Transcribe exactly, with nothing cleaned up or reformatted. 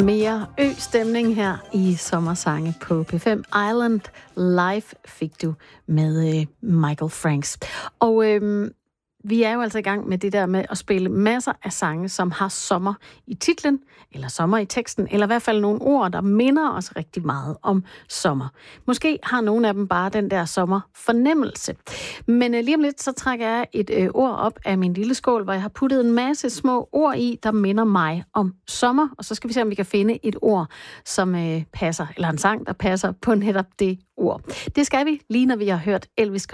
Mere ø-stemning her i Sommersange på P fem. Island Live fik du med øh, Michael Franks. Og øh, vi er jo altså i gang med det der med at spille masser af sange, som har sommer i titlen, eller sommer i teksten, eller i hvert fald nogle ord, der minder os rigtig meget om sommer. Måske har nogle af dem bare den der sommerfornemmelse. Men øh, lige om lidt, så trækker jeg et øh, ord op af min lille skål, hvor jeg har puttet en masse små ord i, der minder mig om sommer. Og så skal vi se, om vi kan finde et ord, som øh, passer, eller en sang, der passer på netop det ord. Det skal vi, lige når vi har hørt Elvis